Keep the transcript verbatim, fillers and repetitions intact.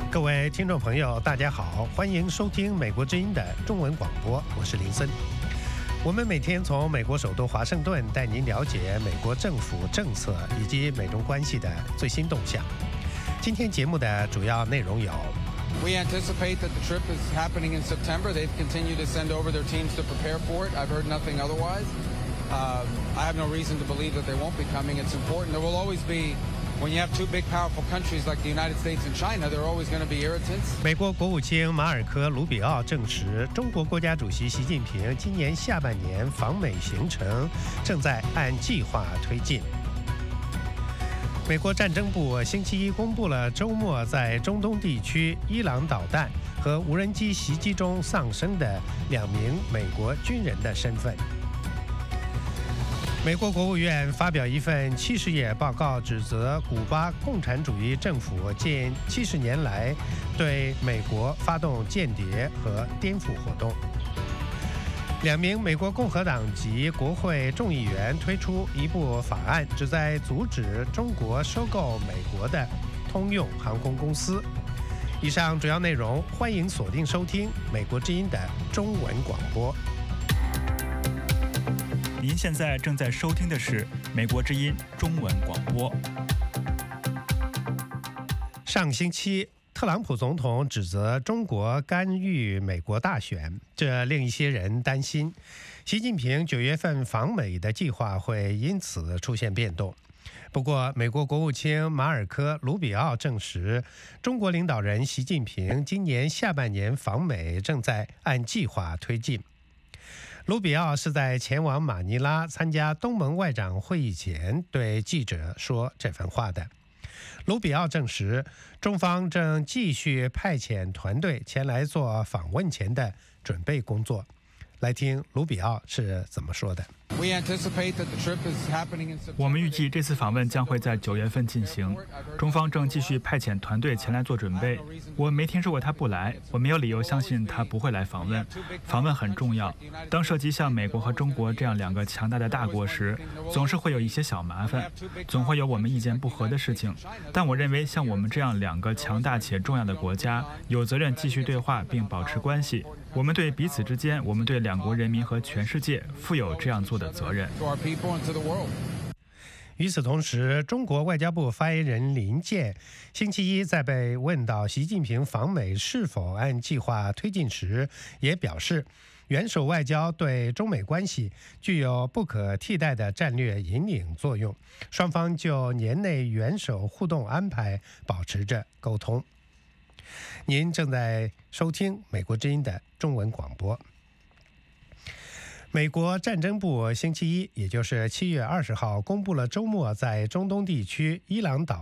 各位听众朋友，大家好，欢迎收听美国之音的中文广播，我是林森。我们每天从美国首都华盛顿带您了解美国政府政策以及美中关系的最新动向。今天节目的主要内容有 We anticipate that the trip is happening in September. They've continued to send over their teams to prepare for it. I've heard nothing otherwise. Uh, I have no reason to believe that they won't be coming. It's important. There will always be, when you have two big, powerful countries like the United States and China, there are always going to be irritants. 美国国务卿马尔科·卢比奥证实，中国国家主席习近平今年下半年访美行程正在按计划推进。美国战争部星期一公布了周末在中东地区伊朗导弹和无人机袭击中丧生的两名美国军人的身份。美国国务院发表一份七十页报告，指责古巴共产主义政府近七十年来对美国发动间谍和颠覆活动。两名美国共和党籍国会众议员推出一部法案，旨在阻止中国收购美国的通用航空公司。以上主要内容，欢迎锁定收听美国之音的中文广播。 您现在正在收听的是美国之音中文广播。 上星期，特朗普总统指责中国干预美国大选，这令一些人担心，习近平九月份访美的计划会因此出现变动。不过，美国国务卿马尔科·卢比奥证实，中国领导人习近平今年下半年访美正在按计划推进。卢比奥是在前往马尼拉参加东盟外长会议前对记者说这番话的。卢比奥证实，中方正继续派遣团队前来做访问前的准备工作。来听卢比奥是怎么说的。 We anticipate that the trip is happening in September. 我们预计这次访问将会在九月份进行，中方正继续派遣团队前来做准备。我没听说过他不来，我没有理由相信他不会来访问。访问很重要，当涉及像美国和中国这样两个强大的大国时，总是会有一些小麻烦，总会有我们意见不合的事情。但我认为，像我们这样两个强大且重要的国家，有责任继续对话并保持关系。我们对彼此之间，我们对两国人民和全世界负有这样做的责任。 与此同时，中国外交部发言人林健星期一在被问到习近平访美是否按计划推进时，也表示，元首外交对中美关系具有不可替代的战略引领作用，双方就年内元首互动安排保持着沟通。您正在收听美国之音的中文广播。美国战争部星期一，也就是七月二十号，公布了周末在中东地区伊朗导